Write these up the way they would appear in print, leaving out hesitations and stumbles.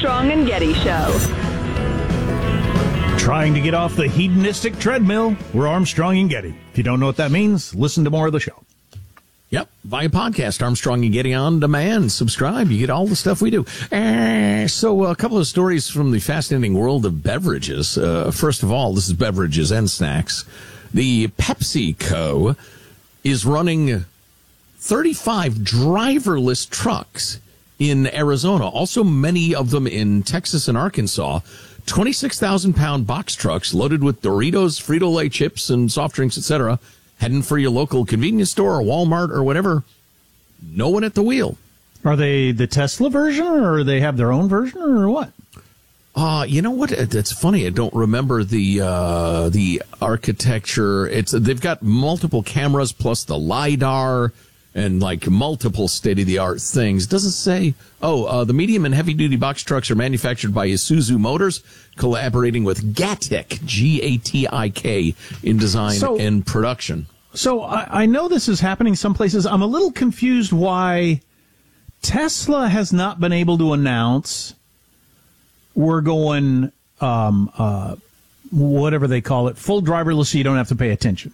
Armstrong and Getty Show. Trying to get off the hedonistic treadmill? We're Armstrong and Getty. If you don't know what that means, listen to more of the show. Yep, via podcast, Armstrong and Getty on demand. Subscribe, you get all the stuff we do. So a couple of stories from the fascinating world of beverages. First of all, this is beverages and snacks. The PepsiCo is running 35 driverless trucks in Arizona, also many of them in Texas and Arkansas. 26,000-pound box trucks loaded with Doritos, Frito-Lay chips, and soft drinks, etc., heading for your local convenience store or Walmart or whatever. No one at the wheel. Are they the Tesla version, or they have their own version, or what? You know what? It's funny. I don't remember the architecture. They've got multiple cameras plus the LiDAR and like multiple state-of-the-art things. It doesn't say, the medium and heavy-duty box trucks are manufactured by Isuzu Motors, collaborating with Gatik, G-A-T-I-K, in design and production. So I know this is happening some places. I'm a little confused why Tesla has not been able to announce we're going, whatever they call it, full driverless so you don't have to pay attention.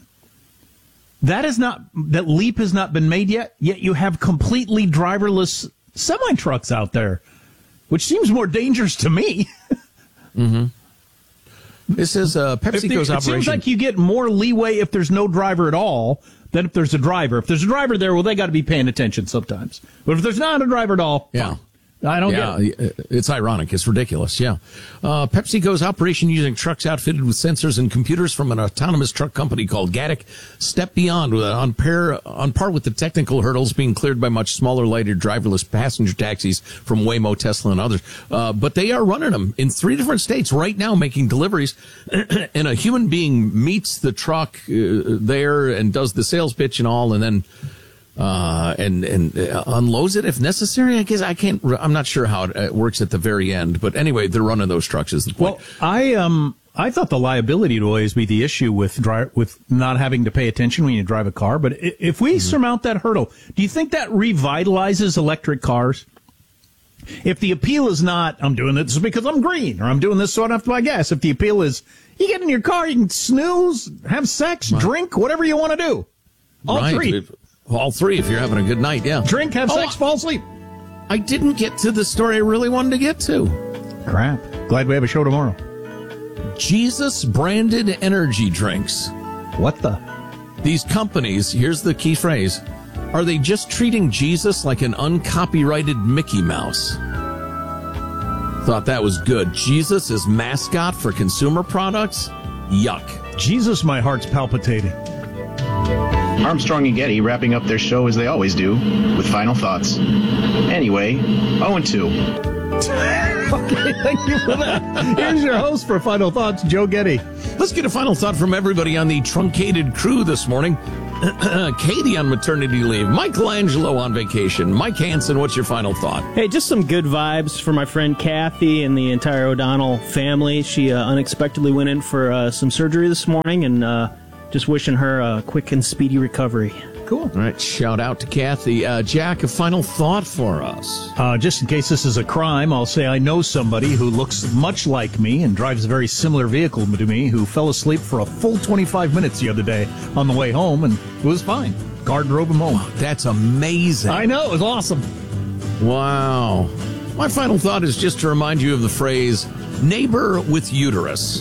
That leap has not been made yet you have completely driverless semi-trucks out there, which seems more dangerous to me. Mm-hmm. This is PepsiCo's operation. It seems like you get more leeway if there's no driver at all than if there's a driver. If there's a driver there, well, they got to be paying attention sometimes. But if there's not a driver at all, I don't get it. It's ironic. It's ridiculous. Yeah. PepsiCo's operation using trucks outfitted with sensors and computers from an autonomous truck company called Gatik step beyond on par with the technical hurdles being cleared by much smaller, lighter, driverless passenger taxis from Waymo, Tesla, and others. But they are running them in 3 different states right now, making deliveries. And a human being meets the truck there and does the sales pitch and all, and then and unloads it if necessary. I guess I'm not sure how it works at the very end, but anyway, they're running those trucks is the point. Well, I thought the liability would always be the issue with not having to pay attention when you drive a car. But if we surmount that hurdle, do you think that revitalizes electric cars? If the appeal is not, I'm doing this because I'm green, or I'm doing this so I don't have to buy gas. If the appeal is, you get in your car, you can snooze, have sex, drink, whatever you want to do. All three. All 3 if you're having a good night, yeah. Drink, have sex, fall asleep. I didn't get to the story I really wanted to get to. Crap. Glad we have a show tomorrow. Jesus-branded energy drinks. What the? These companies, here's the key phrase, are they just treating Jesus like an uncopyrighted Mickey Mouse? Thought that was good. Jesus is mascot for consumer products? Yuck. Jesus, my heart's palpitating. Armstrong and Getty wrapping up their show as they always do, with final thoughts. Anyway, 0-2. Okay, thank you for that. Here's your host for Final Thoughts, Joe Getty. Let's get a final thought from everybody on the truncated crew this morning. Katie on maternity leave. Michelangelo on vacation. Mike Hansen, what's your final thought? Hey, just some good vibes for my friend Kathy and the entire O'Donnell family. She unexpectedly went in for some surgery this morning, and just wishing her a quick and speedy recovery. Cool. All right, shout out to Kathy. Jack, a final thought for us. Just in case this is a crime, I'll say I know somebody who looks much like me and drives a very similar vehicle to me who fell asleep for a full 25 minutes the other day on the way home, and it was fine. Car drove him home. Wow, that's amazing. I know, it was awesome. Wow. My final thought is just to remind you of the phrase, neighbor with uterus.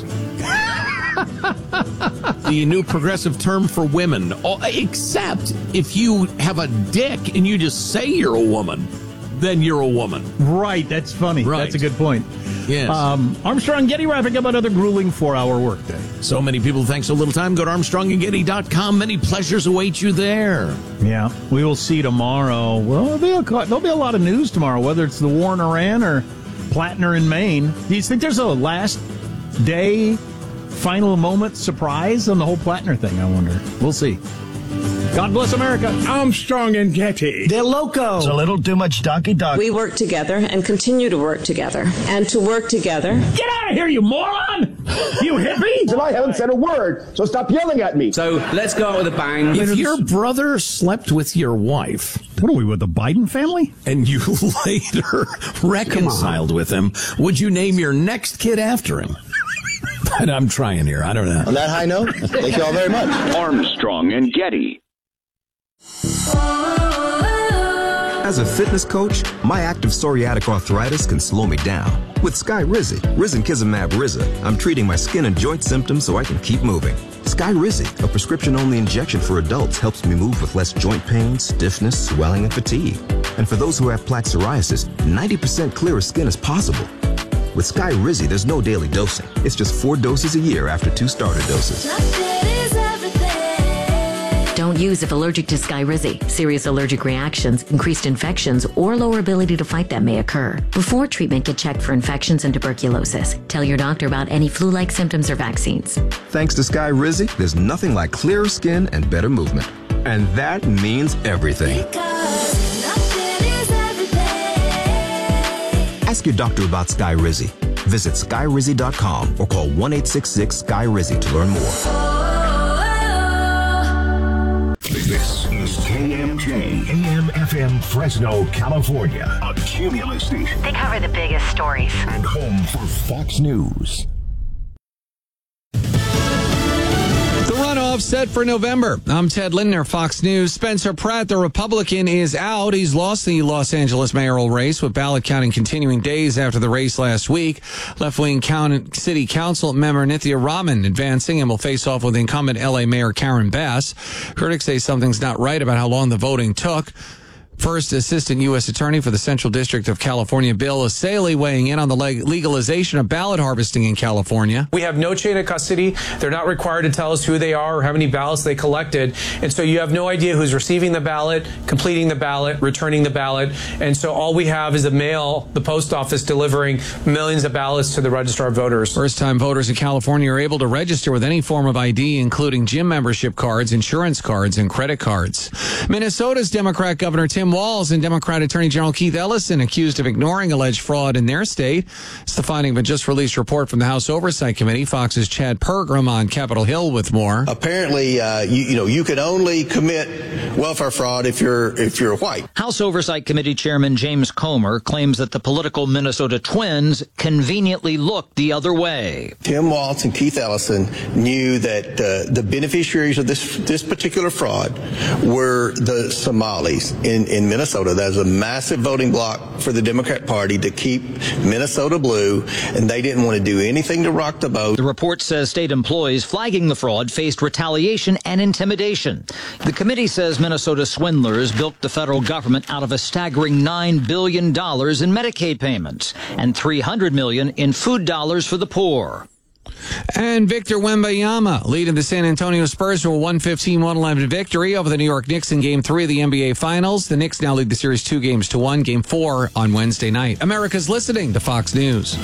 The new progressive term for women, except if you have a dick and you just say you're a woman, then you're a woman. Right, that's funny. Right. That's a good point. Yes. Armstrong Getty wrapping up another grueling 4-hour workday. So many people, thanks so little time. Go to ArmstrongandGetty.com. Many pleasures await you there. Yeah, we will see tomorrow. Well, there'll be a lot of news tomorrow, whether it's the war in Iran or Plattner in Maine. Do you think there's a last day final moment surprise on the whole Plattner thing, I wonder? We'll see. God bless America. Armstrong and Getty. They're loco. It's a little too much donkey dog. We work together and continue to work together. And to work together. Get out out of here, you moron! You hippie! And I haven't said a word, so stop yelling at me. So let's go out with a bang. If your brother slept with your wife, What are we, with the Biden family? and you later reconciled with him, would you name your next kid after him? But I'm trying here. I don't know. On that high note, thank you all very much. Armstrong and Getty. As a fitness coach, my active psoriatic arthritis can slow me down. With Skyrizi, risankizumab Riza, I'm treating my skin and joint symptoms so I can keep moving. Skyrizi, a prescription-only injection for adults, helps me move with less joint pain, stiffness, swelling, and fatigue. And for those who have plaque psoriasis, 90% clearer skin is possible. With Skyrizi, there's no daily dosing. It's just 4 doses a year after 2 starter doses. Don't use if allergic to Skyrizi. Serious allergic reactions, increased infections, or lower ability to fight them may occur. Before treatment, get checked for infections and tuberculosis. Tell your doctor about any flu-like symptoms or vaccines. Thanks to Skyrizi, there's nothing like clearer skin and better movement. And that means everything. Ask your doctor about Skyrizi. Visit Skyrizi.com or call 1-866-SKY-RIZI to learn more. This is KMJ, AM/FM Fresno, California, a Cumulus station. They cover the biggest stories. And home for Fox News. The runoff set for November. I'm Ted Lindner, Fox News. Spencer Pratt, the Republican, is out. He's lost the Los Angeles mayoral race, with ballot counting continuing days after the race last week. Left-wing city council member Nithya Raman advancing and will face off with incumbent L.A. Mayor Karen Bass. Critics say something's not right about how long the voting took. First Assistant U.S. Attorney for the Central District of California, Bill Asaley, weighing in on the legalization of ballot harvesting in California. We have no chain of custody. They're not required to tell us who they are or how many ballots they collected. And so you have no idea who's receiving the ballot, completing the ballot, returning the ballot. And so all we have is the post office delivering millions of ballots to the registrar of voters. First-time voters in California are able to register with any form of ID, including gym membership cards, insurance cards, and credit cards. Minnesota's Democrat Governor Tim Walz and Democrat Attorney General Keith Ellison accused of ignoring alleged fraud in their state. It's the finding of a just-released report from the House Oversight Committee. Fox's Chad Pergram on Capitol Hill with more. Apparently, you can only commit welfare fraud if you're white. House Oversight Committee Chairman James Comer claims that the political Minnesota Twins conveniently looked the other way. Tim Walz and Keith Ellison knew that the beneficiaries of this particular fraud were the Somalis in Minnesota. There's a massive voting bloc for the Democrat Party to keep Minnesota blue, and they didn't want to do anything to rock the boat. The report says state employees flagging the fraud faced retaliation and intimidation. The committee says Minnesota swindlers bilked the federal government out of a staggering $9 billion in Medicaid payments and $300 million in food dollars for the poor. And Victor Wembanyama leading the San Antonio Spurs to a 115-111 victory over the New York Knicks in Game 3 of the NBA Finals. The Knicks now lead the series 2-1, Game 4 on Wednesday night. America's listening to Fox News.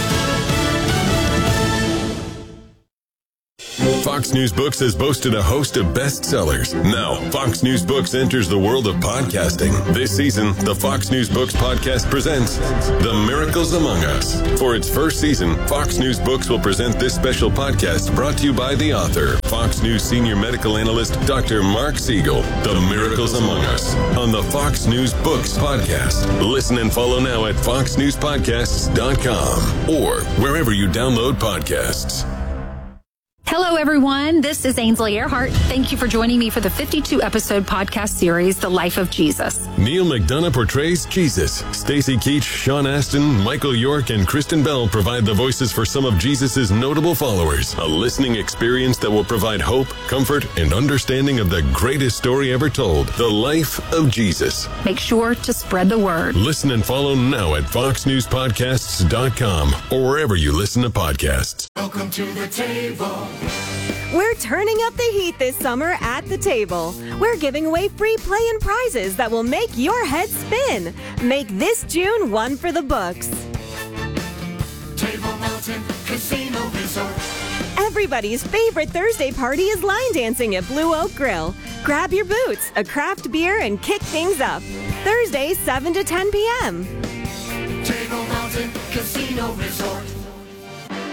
Fox News Books has boasted a host of bestsellers. Now, Fox News Books enters the world of podcasting. This season, the Fox News Books podcast presents The Miracles Among Us. For its first season, Fox News Books will present this special podcast brought to you by the author, Fox News senior medical analyst, Dr. Mark Siegel. The Miracles Among Us on the Fox News Books podcast. Listen and follow now at foxnewspodcasts.com or wherever you download podcasts. Hello, everyone. This is Ainsley Earhart. Thank you for joining me for the 52-episode podcast series, The Life of Jesus. Neil McDonough portrays Jesus. Stacey Keach, Sean Astin, Michael York, and Kristen Bell provide the voices for some of Jesus' notable followers. A listening experience that will provide hope, comfort, and understanding of the greatest story ever told, The Life of Jesus. Make sure to spread the word. Listen and follow now at foxnewspodcasts.com or wherever you listen to podcasts. Welcome to the table. We're turning up the heat this summer at the table. We're giving away free play and prizes that will make your head spin. Make this June one for the books. Table Mountain Casino Resort. Everybody's favorite Thursday party is line dancing at Blue Oak Grill. Grab your boots, a craft beer, and kick things up. Thursday, 7 to 10 p.m. Table Mountain Casino Resort.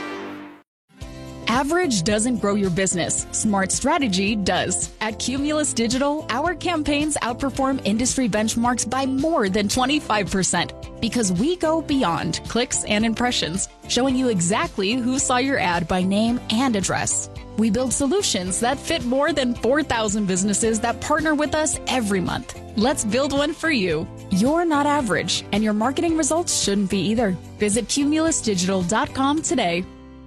Average doesn't grow your business. Smart strategy does. At Cumulus Digital, our campaigns outperform industry benchmarks by more than 25% because we go beyond clicks and impressions, showing you exactly who saw your ad by name and address. We build solutions that fit more than 4,000 businesses that partner with us every month. Let's build one for you. You're not average, and your marketing results shouldn't be either. Visit cumulusdigital.com today.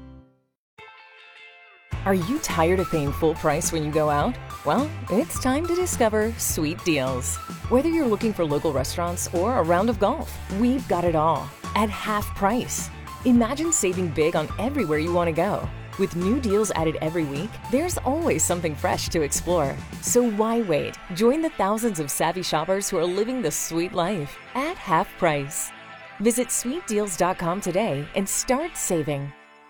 Are you tired of paying full price when you go out? Well, it's time to discover Sweet Deals. Whether you're looking for local restaurants or a round of golf, we've got it all at half price. Imagine saving big on everywhere you want to go. With new deals added every week, there's always something fresh to explore. So why wait? Join the thousands of savvy shoppers who are living the sweet life at half price. Visit sweetdeals.com today and start saving.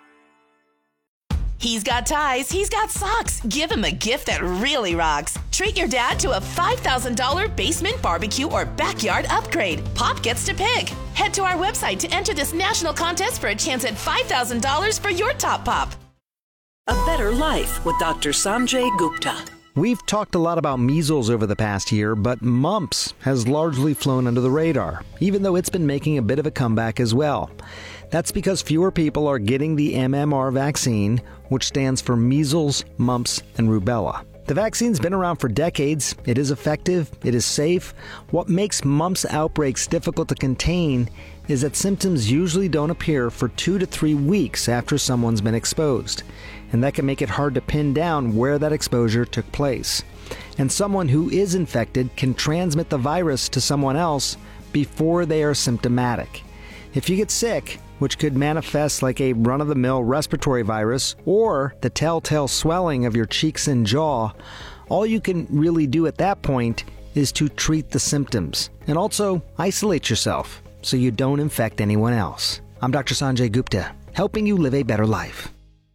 He's got ties, he's got socks. Give him a gift that really rocks. Treat your dad to a $5,000 basement barbecue or backyard upgrade. Pop gets to pick. Head to our website to enter this national contest for a chance at $5,000 for your top pop. A Better Life with Dr. Sanjay Gupta. We've talked a lot about measles over the past year, but mumps has largely flown under the radar, even though it's been making a bit of a comeback as well. That's because fewer people are getting the MMR vaccine, which stands for measles, mumps, and rubella. The vaccine's been around for decades. It is effective. It is safe. What makes mumps outbreaks difficult to contain is that symptoms usually don't appear for 2 to 3 weeks after someone's been exposed. And that can make it hard to pin down where that exposure took place. And someone who is infected can transmit the virus to someone else before they are symptomatic. If you get sick, which could manifest like a run-of-the-mill respiratory virus or the telltale swelling of your cheeks and jaw, all you can really do at that point is to treat the symptoms and also isolate yourself so you don't infect anyone else. I'm Dr. Sanjay Gupta, helping you live a better life.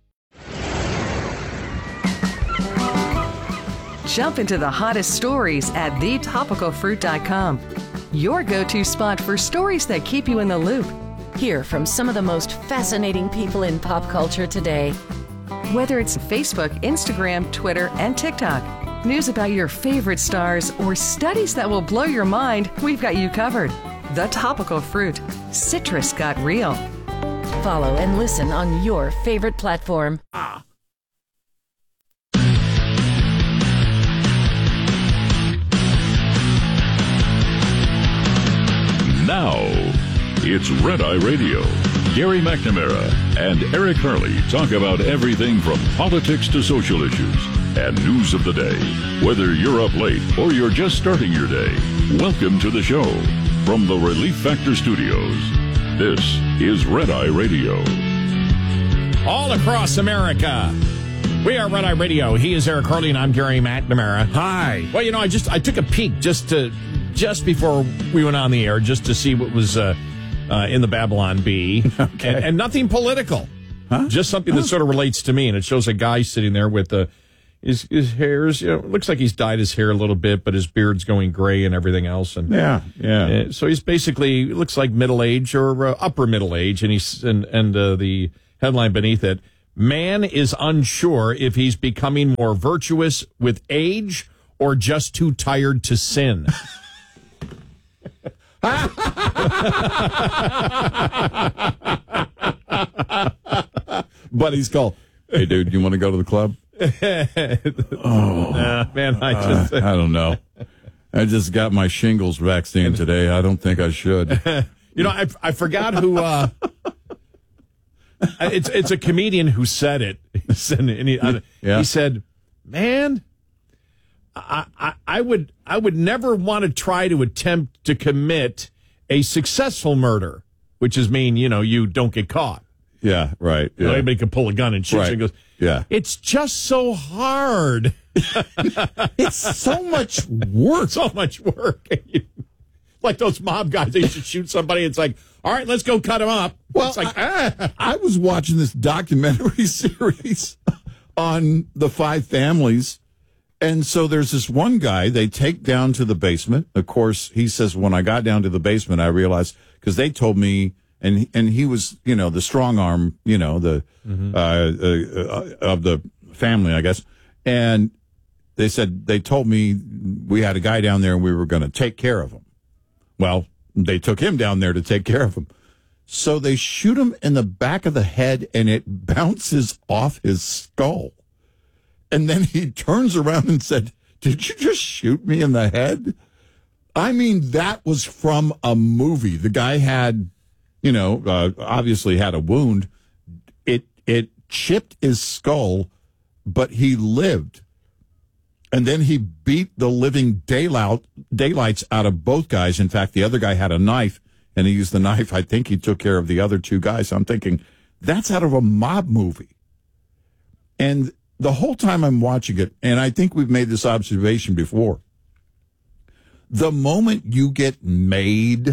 Jump into the hottest stories at thetopicalfruit.com. Your go-to spot for stories that keep you in the loop. Hear from some of the most fascinating people in pop culture today. Whether it's Facebook, Instagram, Twitter, and TikTok, news about your favorite stars, or studies that will blow your mind, we've got you covered. The Topical Fruit. Citrus got real. Follow and listen on your favorite platform. Now, it's Red Eye Radio. Gary McNamara and Eric Hurley talk about everything from politics to social issues and news of the day. Whether you're up late or you're just starting your day, welcome to the show. From the Relief Factor Studios, this is Red Eye Radio. All across America, we are Red Eye Radio. He is Eric Hurley and I'm Gary McNamara. Hi. Well, you know, I took a peek just before we went on the air, just to see what was in the Babylon Bee. Okay. And nothing political. Huh? Just something that sort of relates to me. And it shows a guy sitting there with his hair's, looks like he's dyed his hair a little bit, but his beard's going gray and everything else. And yeah. So he's basically, looks like middle age or upper middle age. And the headline beneath it, man is unsure if he's becoming more virtuous with age or just too tired to sin. Buddy's call. Hey, dude, you want to go to the club? Man, I don't know. I just got my shingles vaccine today. I don't think I should. You know, I forgot who. It's a comedian who said it. He said, "Man, I would never want to try to attempt to commit a successful murder, which is mean, you don't get caught." Yeah, right. Yeah. Anybody can pull a gun and shoot you. He goes, yeah. It's just so hard. It's so much work. So much work. Like those mob guys, they should shoot somebody. It's like, all right, let's go cut him up. Well, it's like, I was watching this documentary series on the 5 families. And so there's this one guy they take down to the basement. Of course, he says, when I got down to the basement, I realized, because they told me and he was, the strong arm, of the family, I guess. And they told me we had a guy down there and we were going to take care of him. Well, they took him down there to take care of him. So they shoot him in the back of the head and it bounces off his skull. And then he turns around and said, "Did you just shoot me in the head?" I mean, that was from a movie. The guy had, obviously had a wound. It chipped his skull, but he lived. And then he beat the living daylights out of both guys. In fact, the other guy had a knife, and he used the knife. I think he took care of the other two guys. I'm thinking, that's out of a mob movie. And the whole time I'm watching it, and I think we've made this observation before, the moment you get made,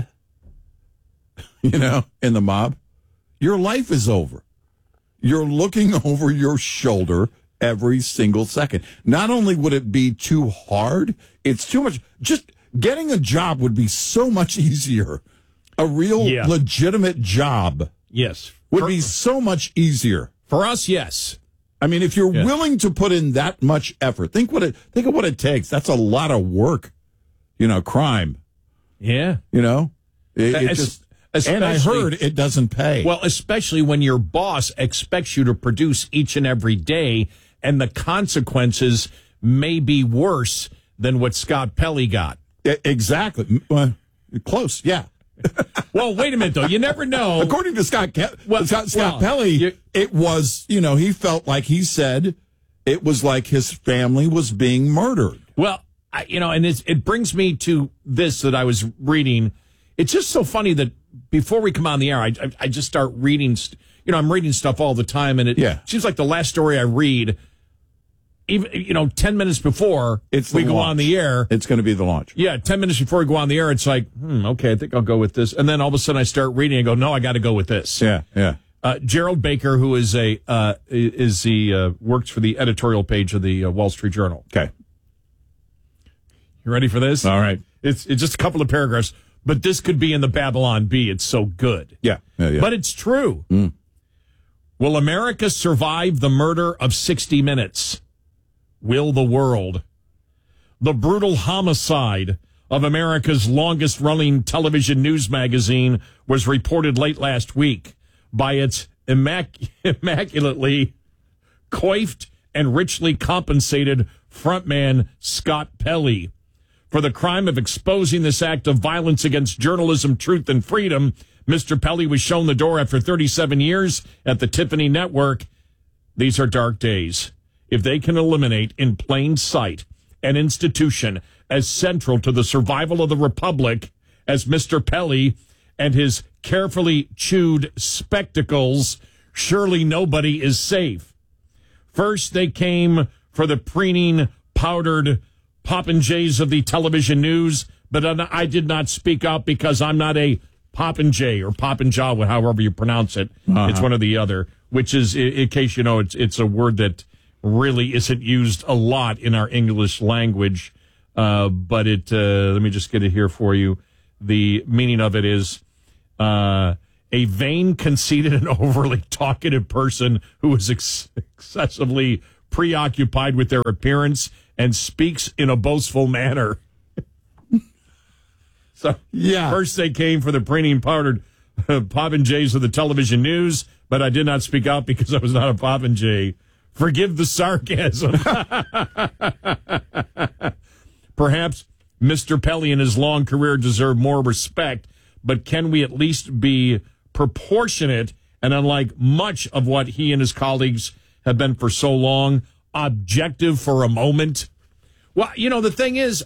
in the mob, your life is over. You're looking over your shoulder every single second. Not only would it be too hard, it's too much. Just getting a job would be so much easier. A real legitimate job. Yes. Would be so much easier. For us, yes. I mean, if you're willing to put in that much effort, think of what it takes. That's a lot of work. Crime. Yeah. It just, and I heard it doesn't pay. Well, especially when your boss expects you to produce each and every day, and the consequences may be worse than what Scott Pelley got. Exactly. Close, yeah. Well, wait a minute, though. You never know. According to Scott Pelley, it was, he felt like he said it was like his family was being murdered. Well, and it brings me to this that I was reading. It's just so funny that before we come on the air, I just start reading. I'm reading stuff all the time, and it seems like the last story I read, even 10 minutes before we go on the air, it's going to be the launch. Yeah, 10 minutes before we go on the air, it's like, okay, I think I'll go with this, and then all of a sudden I start reading and go, no, I got to go with this. Yeah. Gerald Baker, who is works for the editorial page of the Wall Street Journal. Okay. You ready for this? All right. It's just a couple of paragraphs, but this could be in the Babylon Bee. It's so good. Yeah. But it's true. Will America survive the murder of 60 Minutes? Will the world? The brutal homicide of America's longest-running television news magazine was reported late last week by its immaculately coiffed and richly compensated frontman Scott Pelley. For the crime of exposing this act of violence against journalism, truth, and freedom, Mr. Pelley was shown the door after 37 years at the Tiffany Network. These are dark days. If they can eliminate in plain sight an institution as central to the survival of the Republic as Mr. Pelley and his carefully chewed spectacles, surely nobody is safe. First, they came for the preening, powdered popinjays of the television news, but I did not speak out because I'm not a popinjay or popinjaw, however you pronounce it. It's one or the other, which is, in case you know, it's a word that really isn't used a lot in our English language. But let me just get it here for you. The meaning of it is a vain, conceited, and overly talkative person who is excessively preoccupied with their appearance and speaks in a boastful manner. So, first they came for the preening, powdered popinjays of the television news, but I did not speak out because I was not a popinjay. Forgive the sarcasm. Perhaps Mr. Pelley in his long career deserved more respect, but can we at least be proportionate and, unlike much of what he and his colleagues have been for so long, objective for a moment? Well, the thing is,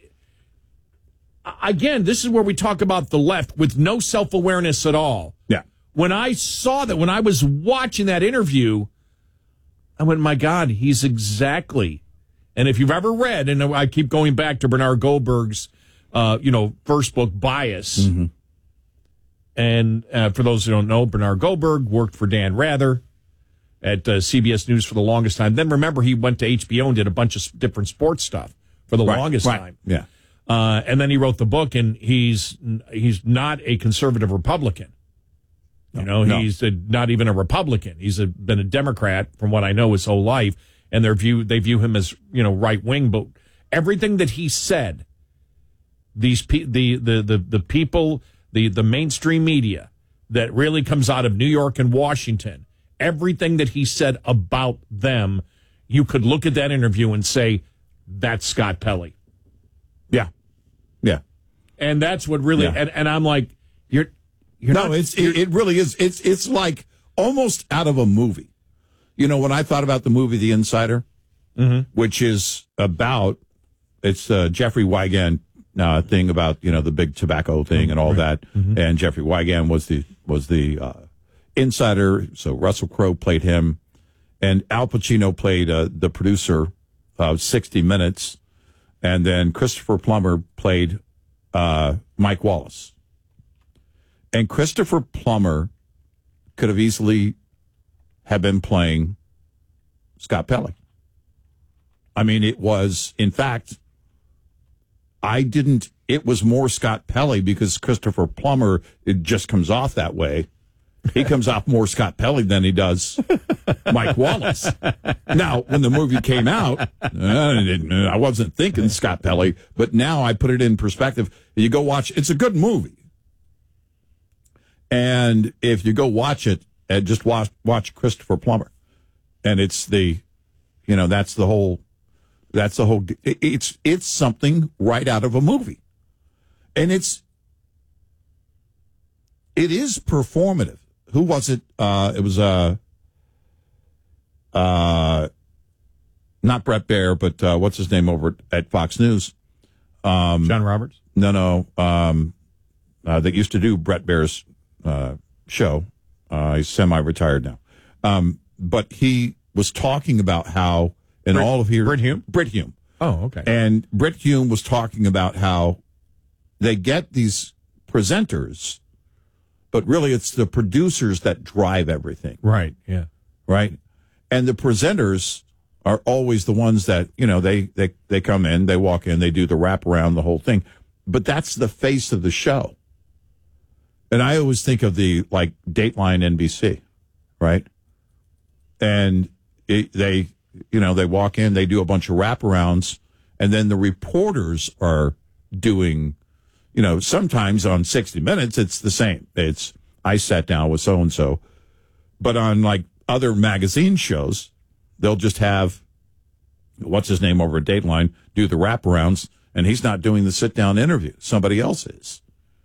again, this is where we talk about the left with no self-awareness at all. Yeah. When I saw that, when I was watching that interview, I went, my God, he's exactly. And if you've ever read, and I keep going back to Bernard Goldberg's, first book, Bias. Mm-hmm. And for those who don't know, Bernard Goldberg worked for Dan Rather at CBS News for the longest time. Then remember, he went to HBO and did a bunch of different sports stuff for the longest time. Yeah. And then he wrote the book, and he's not a conservative Republican. He's not even a Republican. He's been a Democrat from what I know his whole life, and they view him as right wing. But everything that he said, the people, the mainstream media that really comes out of New York and Washington, everything that he said about them, you could look at that interview and say, that's Scott Pelley. Yeah. Yeah. And that's what really, and I'm like, it really is. It's like almost out of a movie. When I thought about the movie The Insider, which is about, it's Jeffrey Wigand thing about, the big tobacco thing and all that. And Jeffrey Wigand was the insider. So Russell Crowe played him, and Al Pacino played the producer of 60 Minutes. And then Christopher Plummer played Mike Wallace. And Christopher Plummer could have easily have been playing Scott Pelley. I mean, it was, in fact, it was more Scott Pelley because Christopher Plummer, it just comes off that way. He comes off more Scott Pelley than he does Mike Wallace. Now, when the movie came out, I wasn't thinking Scott Pelley, but now I put it in perspective. You go watch, it's a good movie. And if you go watch it, and just watch Christopher Plummer. And it's that's the whole, it's something right out of a movie. And it is performative. Who was it? It was not Brett Baer, but what's his name over at Fox News? John Roberts? No. That used to do Brett Baer's show. He's semi-retired now. But he was talking about how all of here... Brit Hume? Brit Hume. Oh, okay. And Brit Hume was talking about how they get these presenters, but really it's the producers that drive everything. Right, yeah. Right? And the presenters are always the ones that, they come in, they walk in, they do the wraparound, the whole thing. But that's the face of the show. And I always think of the, Dateline NBC, right? And they walk in, they do a bunch of wraparounds, and then the reporters are doing, sometimes on 60 Minutes, it's the same. It's, I sat down with so-and-so. But on, other magazine shows, they'll just have, what's his name over at Dateline, do the wraparounds, and he's not doing the sit-down interview. Somebody else is.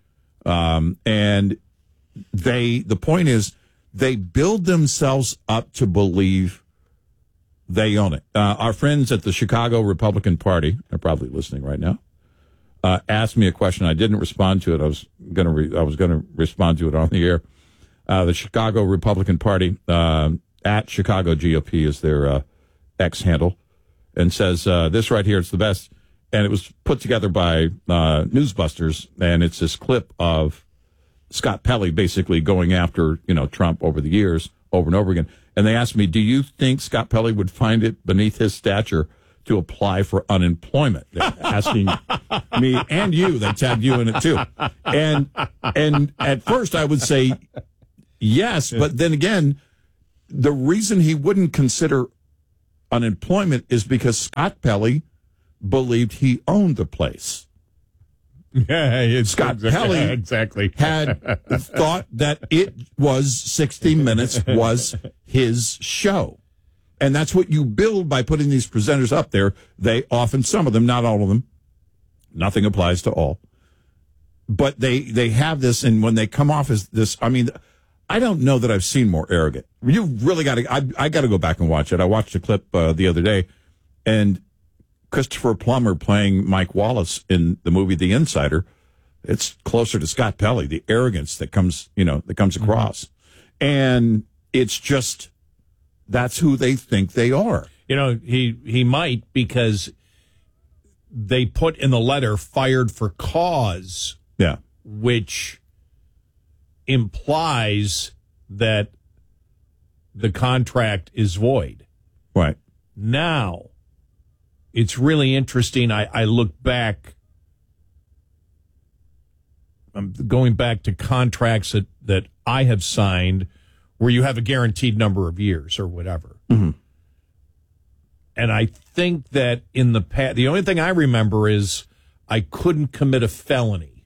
And the point is, they build themselves up to believe they own it. Our friends at the Chicago Republican Party, they're probably listening right now, asked me a question. I didn't respond to it. I was going to respond to it on the air. The Chicago Republican Party, at Chicago GOP is their X handle, and says, this right here, it's the best. And it was put together by Newsbusters, and it's this clip of Scott Pelley basically going after, Trump over the years, over and over again. And they asked me, do you think Scott Pelley would find it beneath his stature to apply for unemployment? They're asking me and you. They tagged you in it, too. And at first I would say yes, but then again, the reason he wouldn't consider unemployment is because Scott Pelley believed he owned the place. Yeah, Scott Pelley exactly had thought that it was 60 Minutes was his show. And that's what you build by putting these presenters up there. They often, some of them, not all of them, nothing applies to all, but they have this, and when they come off as this, I mean, I don't know that I've seen more arrogant. You really got to, I got to go back and watch it. I watched a clip the other day, and Christopher Plummer playing Mike Wallace in the movie The Insider, it's closer to Scott Pelley, the arrogance that comes across. And it's just, that's who they think they are. He might, because they put in the letter fired for cause. Yeah. Which implies that the contract is void. Right. Now, it's really interesting. I look back going back to contracts that I have signed where you have a guaranteed number of years or whatever. Mm-hmm. And I think that in the past, the only thing I remember is I couldn't commit a felony.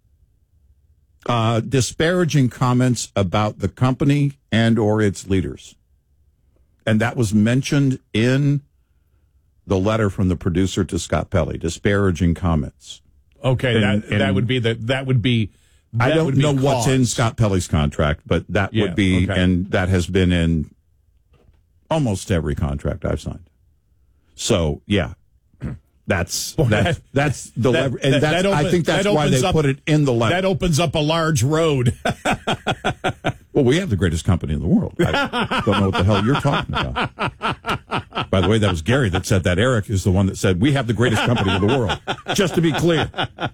Disparaging comments about the company and or its leaders. And that was mentioned in the letter from the producer to Scott Pelley, disparaging comments. Okay, that would be I don't know what's in Scott Pelley's contract, but that would be, okay. And that has been in almost every contract I've signed. So, yeah, that's the lever, and I think that's why they put it in the letter. That opens up a large road. Well, we have the greatest company in the world. I don't know what the hell you're talking about. By the way, that was Gary that said that. Eric is the one that said we have the greatest company in the world. Just to be clear.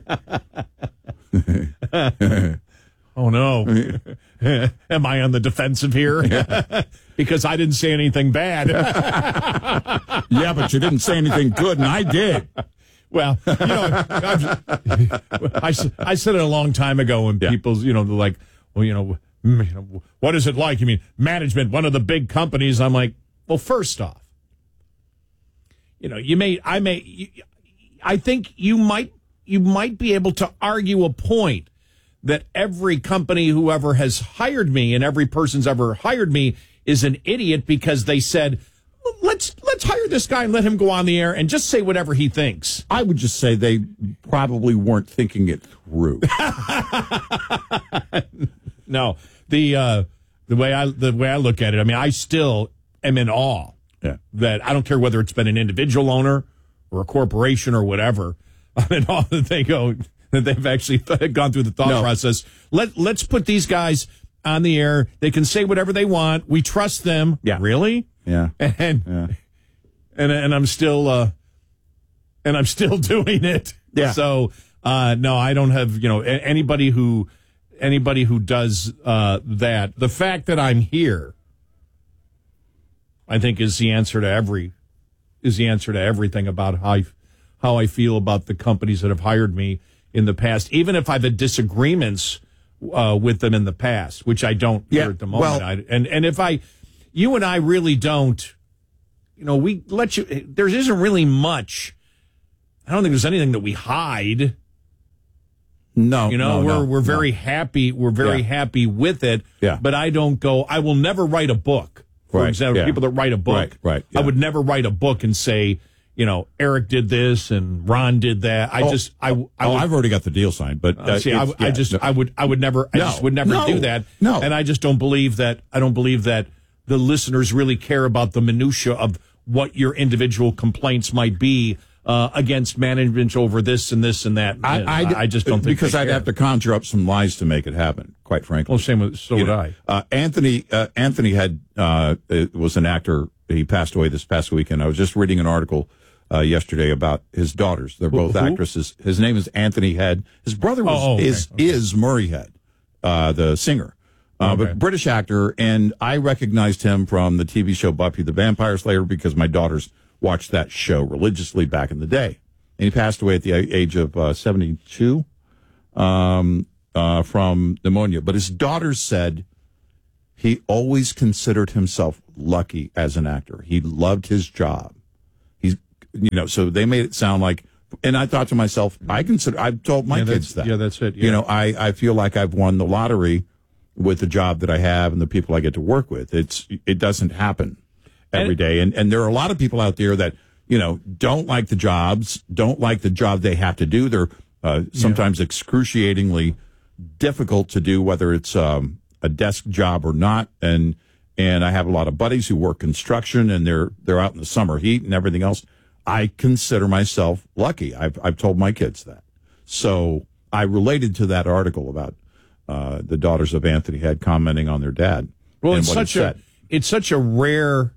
Oh, no. Am I on the defensive here? Because I didn't say anything bad. Yeah, but you didn't say anything good, and I did. Well, I said it a long time ago when people, they're like, well, what is it like? You mean management, one of the big companies? I'm like, well, first off, I think you might be able to argue a point that every company, whoever has hired me and every person's ever hired me is an idiot because they said, let's hire this guy and let him go on the air and just say whatever he thinks. I would just say they probably weren't thinking it through. No, the way I look at it, I mean, I still am in awe that I don't care whether it's been an individual owner or a corporation or whatever. I'm in awe that they've actually gone through the thought process. Let's put these guys on the air. They can say whatever they want. We trust them. Yeah. Really? Yeah. And I'm still doing it. Yeah. So no, I don't have anybody who does that. The fact that I'm here, I think, is the answer to everything about how I feel about the companies that have hired me in the past, even if I've had disagreements with them in the past, which I don't here at the moment. Well, you and I really don't, we let you, there isn't really much. I don't think there's anything that we hide. No, we're very happy. We're very happy with it. Yeah. But I will never write a book. For example, people that write a book. Right. I would never write a book and say, Eric did this and Ron did that. I've already got the deal signed, but I would never do that. No. And I just don't believe that. I don't believe that the listeners really care about the minutia of what your individual complaints might be against management over this and this and that. I just don't think because I'd have to conjure up some lies to make it happen. Quite frankly. Well, so would I. Anthony had was an actor. He passed away this past weekend. I was just reading an article yesterday about his daughters. They're both actresses. His name is Anthony Head. His brother is Murray Head, the singer, but British actor. And I recognized him from the TV show Buffy the Vampire Slayer because my daughters watched that show religiously back in the day. And he passed away at the age of 72 from pneumonia. But his daughters said he always considered himself lucky as an actor. He loved his job. So they made it sound like, and I thought to myself, I've told my kids that. Yeah, that's it. Yeah. I feel like I've won the lottery with the job that I have and the people I get to work with. It doesn't happen every day. And there are a lot of people out there that, don't like the jobs, don't like the job they have to do. They're sometimes excruciatingly difficult to do, whether it's a desk job or not. And I have a lot of buddies who work construction and they're out in the summer heat and everything else. I consider myself lucky. I've told my kids that. So I related to that article about the daughters of Anthony Head commenting on their dad. Well, and it's such a rare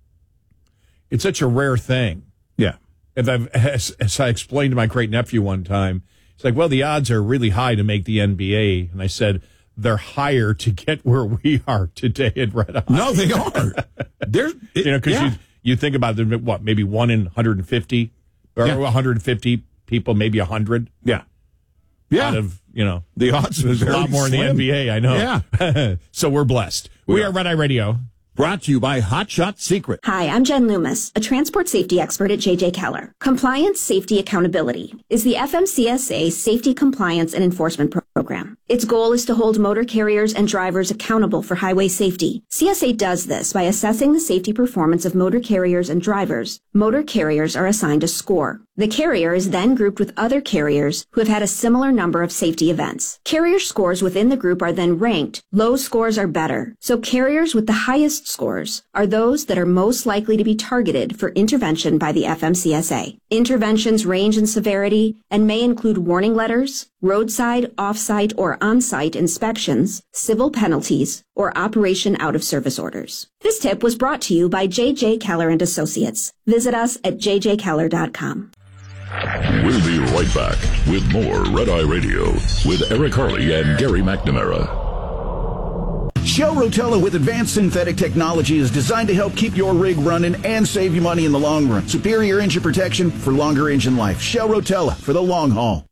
thing. Yeah. As I explained to my great nephew one time, it's like, well, the odds are really high to make the NBA. And I said, they're higher to get where we are today at Red Hot. No, they are. Because you think about them, maybe 1 in 150 or 150 people, maybe 100. Yeah. Yeah. out of, the odds are there's a very lot more slim. in the NBA, I know. Yeah. So we're blessed. We are Red Eye Radio. Brought to you by Hot Shot Secret. Hi, I'm Jen Loomis, a transport safety expert at JJ Keller. Compliance, Safety, Accountability is the FMCSA Safety, Compliance, and Enforcement Program. Its goal is to hold motor carriers and drivers accountable for highway safety. CSA does this by assessing the safety performance of motor carriers and drivers. Motor carriers are assigned a score. The carrier is then grouped with other carriers who have had a similar number of safety events. Carrier scores within the group are then ranked. Low scores are better, so carriers with the highest scores are those that are most likely to be targeted for intervention by the FMCSA. Interventions range in severity and may include warning letters, roadside, off-site, or on-site inspections, civil penalties, or operation out-of-service orders. This tip was brought to you by J.J. Keller & Associates. Visit us at jjkeller.com. We'll be right back with more Red Eye Radio with Eric Harley and Gary McNamara. Shell Rotella with advanced synthetic technology is designed to help keep your rig running and save you money in the long run. Superior engine protection for longer engine life. Shell Rotella for the long haul.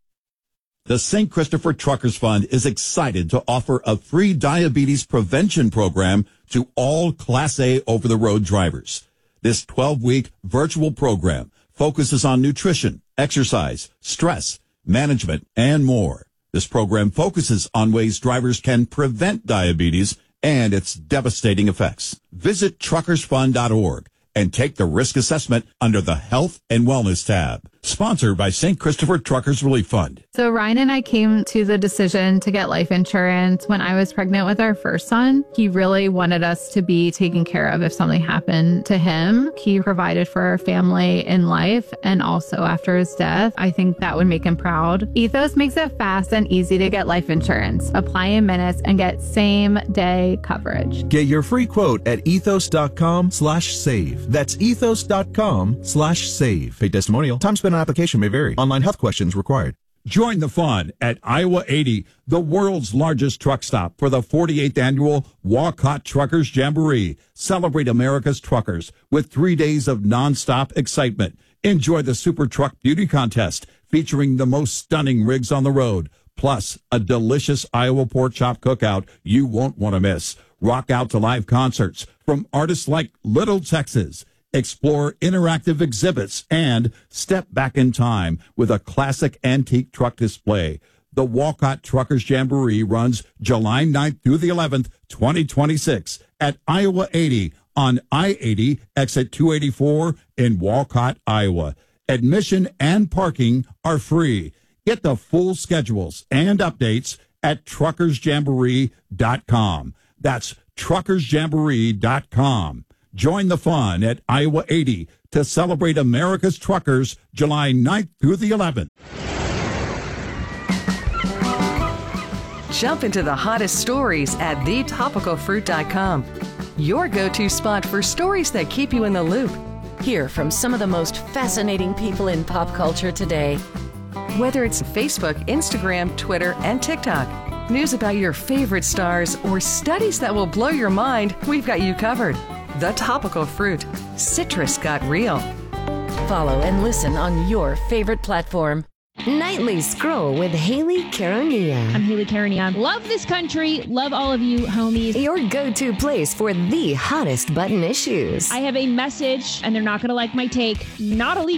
The St. Christopher Truckers Fund is excited to offer a free diabetes prevention program to all Class A over-the-road drivers. This 12-week virtual program focuses on nutrition, exercise, stress, management, and more. This program focuses on ways drivers can prevent diabetes and its devastating effects. Visit truckersfund.org and take the risk assessment under the Health and Wellness tab. Sponsored by St. Christopher Truckers Relief Fund. So Ryan and I came to the decision to get life insurance when I was pregnant with our first son. He really wanted us to be taken care of if something happened to him. He provided for our family in life and also after his death. I think that would make him proud. Ethos makes it fast and easy to get life insurance. Apply in minutes and get same day coverage. Get your free quote at ethos.com/save. That's ethos.com/save. Paid testimonial. Time spent on application may vary. Online health questions required. Join the fun at Iowa 80, the world's largest truck stop, for the 48th annual Walcott Truckers Jamboree. Celebrate America's truckers with 3 days of nonstop excitement. Enjoy the Super Truck Beauty Contest featuring the most stunning rigs on the road, plus a delicious Iowa pork chop cookout you won't want to miss. Rock out to live concerts from artists like Little Texas. Explore interactive exhibits and step back in time with a classic antique truck display. The Walcott Truckers Jamboree runs July 9th through the 11th, 2026 at Iowa 80 on I-80 exit 284 in Walcott, Iowa. Admission and parking are free. Get the full schedules and updates at truckersjamboree.com. That's truckersjamboree.com. Join the fun at Iowa 80 to celebrate America's truckers July 9th through the 11th. Jump into the hottest stories at thetopicalfruit.com. Your go-to spot for stories that keep you in the loop. Hear from some of the most fascinating people in pop culture today. Whether it's Facebook, Instagram, Twitter, and TikTok, news about your favorite stars, or studies that will blow your mind, we've got you covered. The Topical Fruit. Citrus got real. Follow and listen on your favorite platform. Nightly Scroll with Haley Karania. I'm Haley Karania. Love this country. Love all of you, homies. Your go-to place for the hottest button issues. I have a message, and they're not going to like my take. Not illegal.